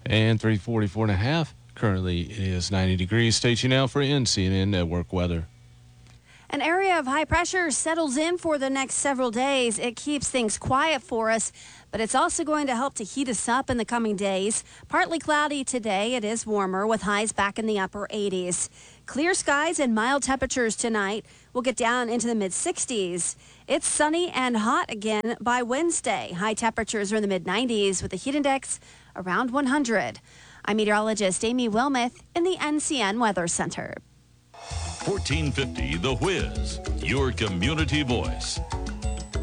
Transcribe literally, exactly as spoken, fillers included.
And three forty-four and a half. Currently, it is ninety degrees. Stay tuned now for N C N N Network weather. An area of high pressure settles in for the next several days. It keeps things quiet for us, but it's also going to help to heat us up in the coming days. Partly cloudy today. It is warmer with highs back in the upper eighties. Clear skies and mild temperatures tonight. We'll get down into the mid sixties. It's sunny and hot again by Wednesday. High temperatures are in the mid nineties with the heat index around one hundred. I'm meteorologist Amy Wilmoth in the N C N Weather Center. fourteen fifty The Whiz, your community voice.